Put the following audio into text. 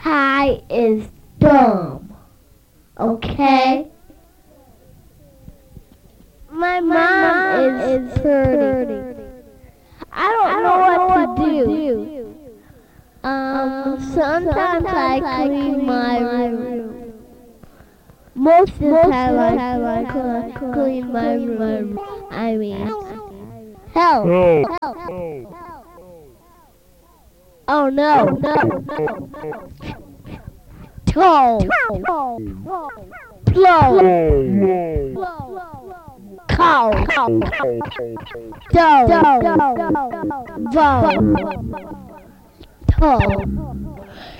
Ty is dumb. Okay? My mom is hurting. I don't know what to do. Sometimes I clean my room. Most of the time I clean my room. I mean, help. Oh no. Toe. Blow. Cow. Doe. Voe. Toe.